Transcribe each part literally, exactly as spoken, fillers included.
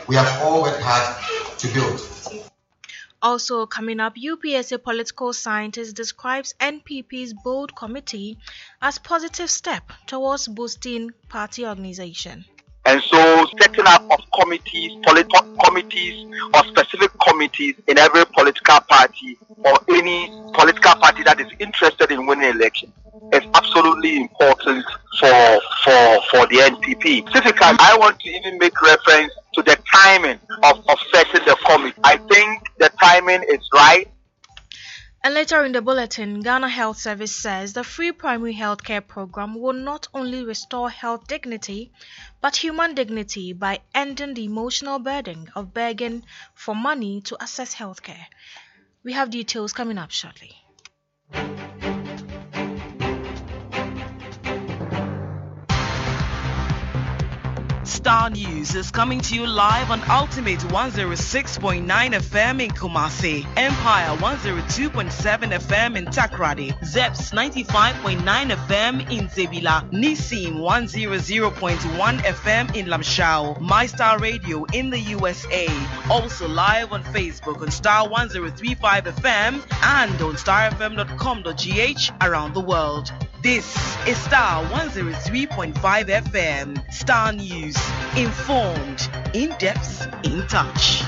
we have all worked hard to build. Also coming up, U P S A political scientist describes N P P's bold committee as positive step towards boosting party organization. And so setting up of committees, political committees or specific committees in every political party or any political party that is interested in winning election is absolutely important for for for the N P P. Specifically, I want to even make reference to the timing of, of setting the committee. I think the timing is right. And later in the bulletin, Ghana Health Service says the free primary healthcare program will not only restore health dignity, but human dignity by ending the emotional burden of begging for money to access healthcare. We have details coming up shortly. Star News is coming to you live on Ultimate one oh six point nine F M in Kumasi, Empire one oh two point seven F M in Takrady, Zeps ninety-five point nine F M in Zebila, Nissim one hundred point one F M in Lamshao, MyStar Radio in the U S A. Also live on Facebook on Star one oh three point five F M and on star f m dot com dot g h around the world. This is Star one oh three point five F M. Star News. Informed, in depth, in touch.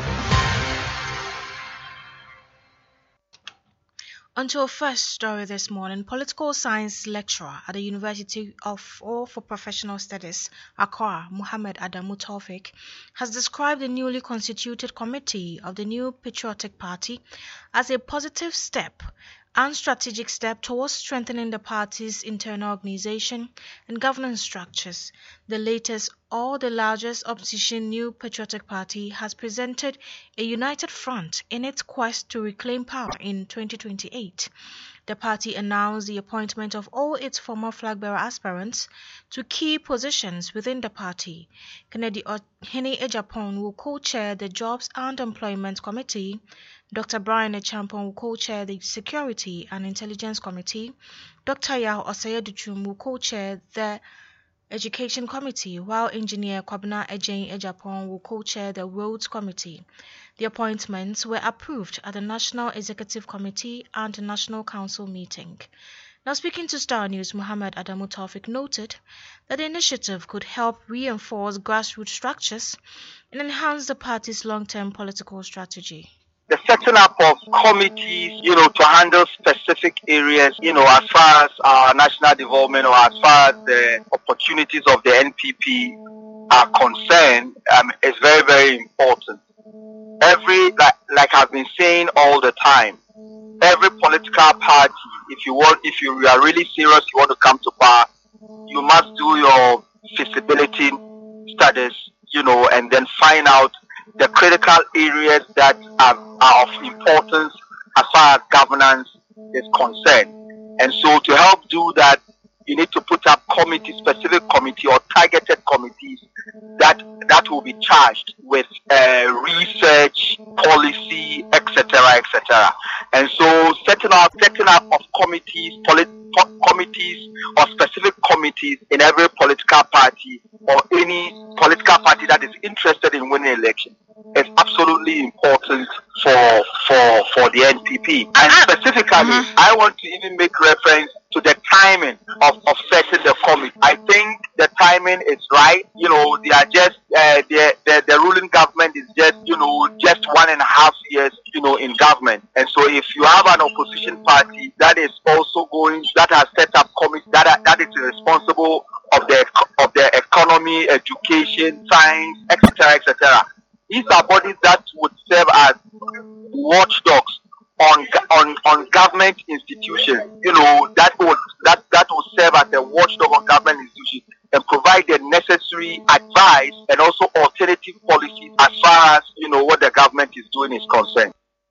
On to our first story this morning, political science lecturer at the University of All for Professional Studies, Accra, Muhammad Adamu Taufik, has described the newly constituted committee of the New Patriotic Party as a positive step and strategic step towards strengthening the party's internal organization and governance structures. The latest or the largest opposition New Patriotic Party has presented a united front in its quest to reclaim power in twenty twenty-eight. The party announced the appointment of all its former flag-bearer aspirants to key positions within the party. Kennedy Ohene Ejapon will co-chair the Jobs and Employment Committee. Doctor Brian Echampon will co-chair the Security and Intelligence Committee. Doctor Yao Osayeduchum will co-chair the Education Committee, while Engineer Kwabena Ejen Ejapon will co-chair the Roads Committee. The appointments were approved at the National Executive Committee and the National Council meeting. Now, speaking to Star News, Muhammad Adamu Taufik noted that the initiative could help reinforce grassroots structures and enhance the party's long-term political strategy. The setting up of committees, you know, to handle specific areas, you know, as far as our national development or as far as the opportunities of the N P P are concerned, um, is very, very important. Every, like, like I've been saying all the time, every political party, if you want, if you are really serious, you want to come to power, you must do your feasibility studies, you know, and then find out the critical areas that are, are of importance as far as governance is concerned. And so to help do that, you need to put up committee, specific committee or targeted committees that that will be charged with uh, research, policy, et cetera, et cetera. And so setting up, setting up of committees, polit- committees or specific committees in every political party or any political party that is interested in winning election is absolutely important for for for the N P P. And specifically, mm-hmm. I want to even make reference to the timing of, of setting the committee. I think the timing is right. You know, they are just uh, the, the the ruling government is just you know just one and a half years you know in government, and so if you have an opposition party that is also going that has set up committee that are, that is responsible of the of the economy, education, science, et cetera, et cetera. These are bodies that would serve as watchdogs on on on government institutions. You know that would that that will serve as a watchdog on government institutions and provide the necessary advice and also alternative policies as far as you know what the government is doing is concerned.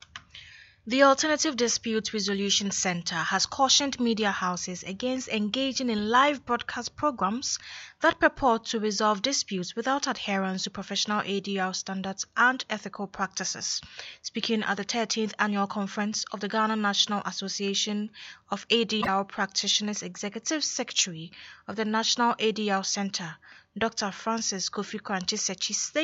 The Alternative Dispute Resolution Center has cautioned media houses against engaging in live broadcast programs that purport to resolve disputes without adherence to professional A D R standards and ethical practices. Speaking at the thirteenth Annual Conference of the Ghana National Association of A D R Practitioners Executive Secretary of the National A D R Center, Doctor Francis Kofi Kranchi Sechi